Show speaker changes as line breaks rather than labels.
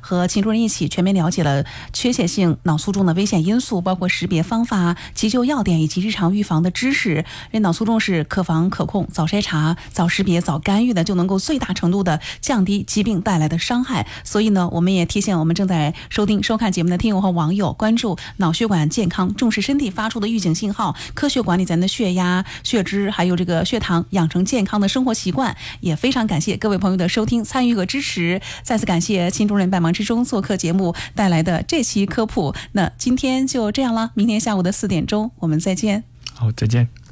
和秦主任一起全面了解了缺血性脑卒中的危险因素，包括识别方法、急救要点以及日常预防的知识。这脑卒中是可防可控，早筛查、早识别、早干预的，就能够最大程度的降低疾病带来的伤害。所以呢，我们也提醒我们正在收看节目的听友和网友，关注脑血管健康，重视身体发出的预警信号，科学管理咱的血压、血脂还有这个血糖，养成健康的生活习惯。也非常感谢各位朋友的收听、参与和支持，再次感谢秦主任百忙之中做客节目带来的这期科普。那今天就这样了，明天下午的4点钟我们再见。
好，再见。